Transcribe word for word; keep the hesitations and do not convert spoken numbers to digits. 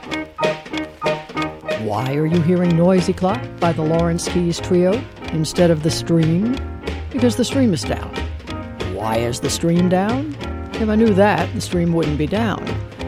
Why are you hearing Noisy Clock by the Lawrence Keys Trio instead of The Stream? Because the stream is down. Why is the stream down? If I knew that, the stream wouldn't be down.